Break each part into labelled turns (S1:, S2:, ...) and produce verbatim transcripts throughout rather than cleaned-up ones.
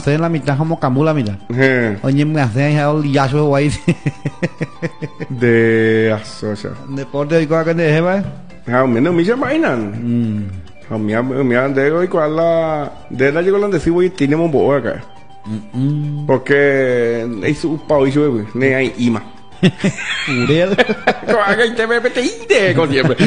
S1: hacer en la mitad como camula, mira.
S2: Eh,
S1: Oye, me hace el liazo guay.
S2: de asocia.
S1: Deporte y cosas que te dejé, ¿vale?
S2: Hao menos mi chamainan.
S1: Mm.
S2: Hao mi mi de hoy cual la de la llegó la de si tiene un poco acá.
S1: Mm.
S2: Porque es un pau y sube, ne hay ima.
S1: Uriel.
S2: Haga y te me mete inde con siempre.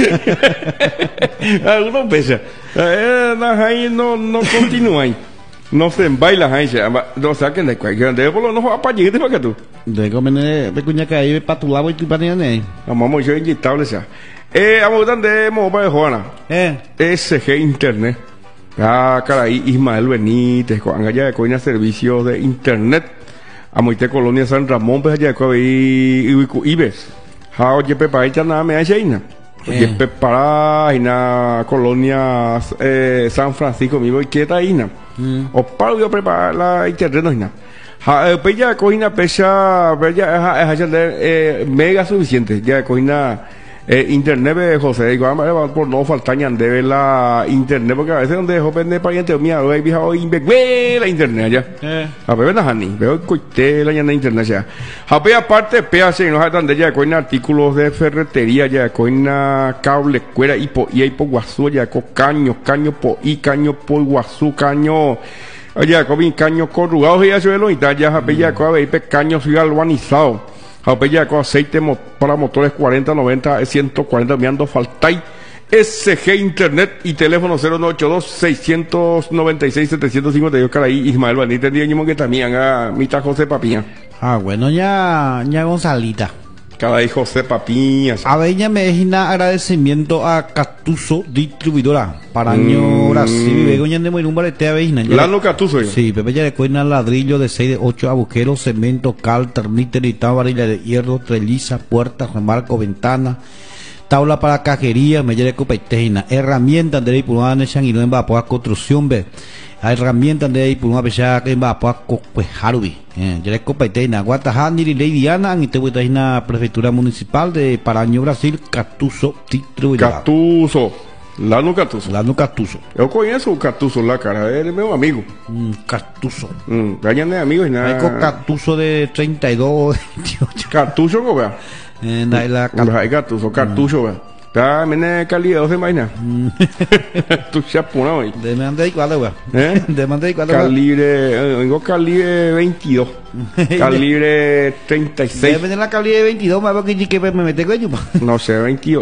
S2: Algunos veces. Eh, las ahí no no continúan. No se baila ahí, no saquen de cualquier de por lo no va para allí, ¿te para tú?
S1: De comer pecuña que ahí para tu lado y tu panía.
S2: Vamos yo inyectable ya. Eh, vamos a de mobile de Juana.
S1: Eh.
S2: S G Internet. Ah, caray, Ismael Benítez, con allá de coina servicios de internet. A Moite Colonia San Ramón, pues allá de y Ibes. Ha oye pepa hecha nada me hace ina. Oye prepara ina Colonia eh, San Francisco, mi voy quieta ina. O paro yo preparar la internet no ina. Ha pella coina pecha, pella es eh mega suficiente, ya coina Eh, internet de José, igual por no faltar de la internet, porque a veces donde dejó pende pariente mía, hoy vieja hoy ve la internet allá. Eh. A ver, na hani, veo coite la llana internet ya. A ver, aparte, pea se nos dan de ya con artículos de ferretería, ya con cable, cuera y po y po guasú, ya con caño, caño po y caño po guasú, caño. Oye, con mi caño corrugado y eso es lo y ya, a ver, ya con a ver, caño soy galvanizado. Japella con aceite mo para motores cuarenta, noventa, ciento cuarenta, me ando faltai. S G Internet y teléfono cero nueve ocho dos, seis nueve seis, siete cinco dos. Caray, Ismael Benítez, digo que también haga mitad José Papiña.
S1: Ah, bueno, ya, ya Gonzalita.
S2: Caray, José Papiña.
S1: A ver, ya me deja agradecimiento a Catuso Distribuidora. Para año
S2: Mm.
S1: Brasil, vego ya de muy número te aveina.
S2: Lano Catuso.
S1: Sí, Pepe ya le cuena ladrillo de seis, de ocho agujeros, cemento, cal, termiter y tal, varilla de hierro, treliza, puertas, remarco, ventana, tabla para cajería, me lleve copeteina, herramientas de Ipurán, y no en va a construcción, ve. Herramientas de Ipurán, ya que va a pues Harubi. Ya le copeteina, Guatajani y Lady Ana, y te voy a la prefectura municipal de Paraño, Brasil, Catuso Distribuidora.
S2: Catuso. Lano Catuso.
S1: Lano Catuso.
S2: Yo conheço o Catuso lá, cara. Ele é meu amigo.
S1: Mm, Catuso.
S2: Hum, ganha nem amigo e
S1: Hay con
S2: nada.
S1: Catuso de treinta y dos, veintiocho.
S2: Catuso, como é?
S1: Eh, na- la Cat-
S2: Hay Catuso, Catuso, velho. Tá, mene calidad, você mais não. Tu chapuna hoy.
S1: de manda y cuadro, güey.
S2: ¿Eh?
S1: De manda y cuadro.
S2: Calibre, eh, vengo calibre veintidós. Calibre treinta y seis.
S1: Debe de la calidad de veintidós, más que que me mete coño.
S2: No sé, veintiocho.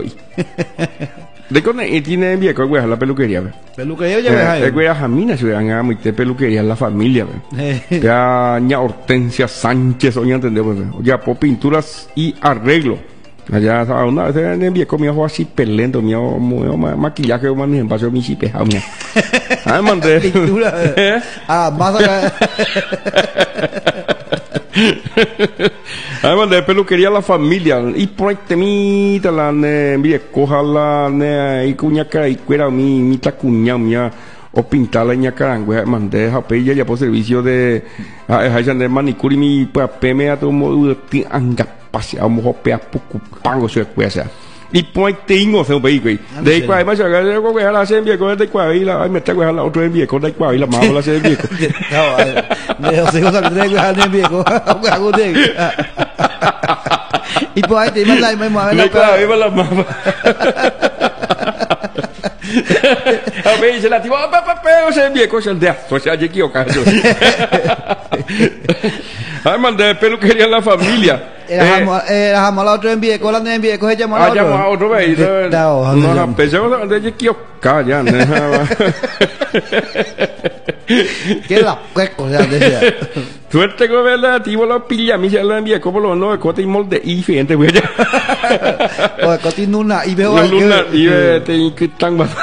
S2: De con y tiene viejo güey la peluquería, ve.
S1: Peluquería ya
S2: Eh,
S1: ves
S2: güey a Jamina se van a meter peluquería en la familia, ve.
S1: ahí.
S2: Ya ña Hortensia Sánchez, oye, entendemos, ve. Ya por pinturas y arreglo. Allá a una vez en viejo mío así pelento, mío maquillaje, man, en paso mi chipe, a mí. Ah, mandé.
S1: Pintura.
S2: ¿Eh?
S1: Ah, más acá.
S2: Además de peluquería la familia y por ahí temita la ne mire coja la ne y cuña cara y cuera mi mi ta cuña mía o pintarla ña carangüe mandé a pella ya por servicio de a esa de manicure mi pa peme a todo ti anga pase a mojo pe a poco pango se cuesa y por ahí tengo se ve güey de cuál más ya que con la se envía con de cuál y la ay me está con la otro envía con de cuál y la más la se envía
S1: No, de José González de Guaján viejo. Hago de. Y por ahí te manda y me mueve
S2: le
S1: la
S2: cuál
S1: cara.
S2: iba la mamá a ver se la tipo papá pero se envía con el de o sea yo quiero caso ay mandé peluquería en la familia.
S1: Era jamás la otra envíe, con la de envíe, coge llamar
S2: Ah, llama a otro vez. No, la pensaba de yo quiero callar.
S1: Que la cueco, o sea, decía.
S2: Suerte con verla, tío, la pilla, mi ya la envía, como lo no, cote y molde y gente, güey.
S1: O continúa una y veo
S2: La luna y te que tan más.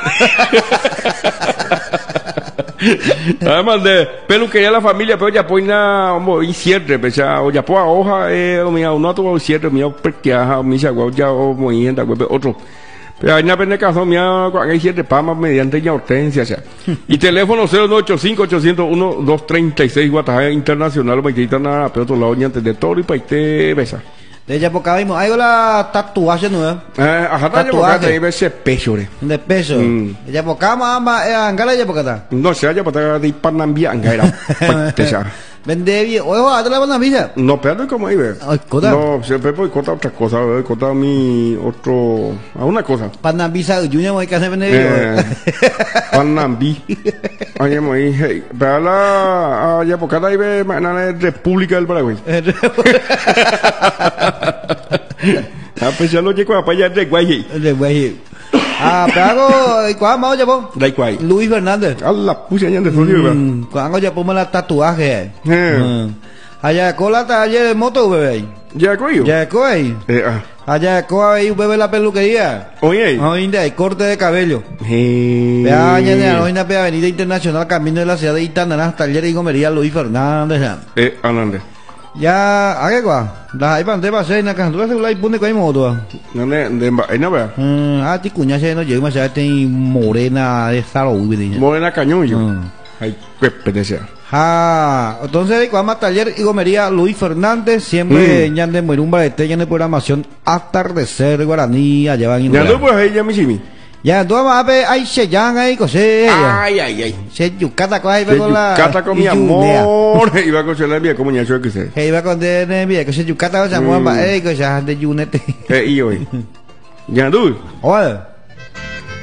S2: Además de peluquería la familia, pero ya pone y cierre, pues ya, o ya pues hoja, eh, o mira, uno tuvo cierre, mira, porque ya, mi ya, ya, o muy bien, otro. Pero hay una pena caso, mira, cuando hay cierre, pama, mediante ya hortensia, o sea. Y teléfono cero nueve ocho cinco, ocho cero uno, dos tres seis, Guatajá Internacional, me quitan nada, pero otro lado, ya antes de todo y para te besa.
S1: De Yapocaba mismo. Hay la tatuaje nueva.
S2: Eh, ajá, ta Yapocaba te iba ese pecho, re.
S1: De peso.
S2: Mm.
S1: De Yapocaba, ama, eh, angala Yapocata.
S2: No sé, Yapocaba de Panambia, angaira. Pantesa.
S1: Vende bien. Oye, a la buena misa.
S2: No, pero como ahí ve.
S1: Ay, cota.
S2: No, siempre voy a contar otra cosa, voy a contar a mi otro, a una cosa.
S1: Panambisa, Junior, hay que hacer vende
S2: Eh,
S1: bien.
S2: Panambi. Oye, muy, hey, para la, a Yapocaba ahí ve, mañana es República del Paraguay. A pesar lo llego a payar de Guay.
S1: De güey. Ah, pero ¿cuál más ya po?
S2: De Guay.
S1: Luis Fernández.
S2: A la pucha ya de Florida.
S1: Mm, cuando ya pongo la tatuaje.
S2: Eh.
S1: Mm. Allá con la taller de moto, bebé.
S2: Ya coyo.
S1: Ya coy.
S2: Eh, ah.
S1: Allá con ahí bebé la peluquería.
S2: Oye.
S1: Oinde, hay corte de cabello.
S2: Eh.
S1: Vea, ya de Anoina, Avenida Internacional, camino de la ciudad de Itananá, taller y gomería Luis Fernández. ya.
S2: Eh, Anande.
S1: Ya, ¿a qué cuá? La hay pante para hacer, na cantura se la hay pone con moto.
S2: No ne, de ahí no vea.
S1: Mm, ah, ti cuña se no llega más allá tem morena de saro ubi.
S2: Morena cañón yo.
S1: Mm.
S2: Ay, qué pertenencia.
S1: Ah, entonces cuando taller y gomería Luis Fernández, siempre
S2: Mm.
S1: ya de Moirumba de Tella de programación Atardecer Guaraní, allá van
S2: Ya no pues ahí ya mi simi.
S1: ya, tú vas a ver, hay Cheyenne ahí, cosé.
S2: Ay, ay, ay.
S1: Se yucata con ahí,
S2: Se
S1: con la.
S2: yucata con mi amor. Iba a conocer la mía como ya que sé.
S1: Hey, va con de nevia, que se yucata con esa muamba, eh, que se de yunete.
S2: Eh, y hoy. Ya tú.
S1: Oye.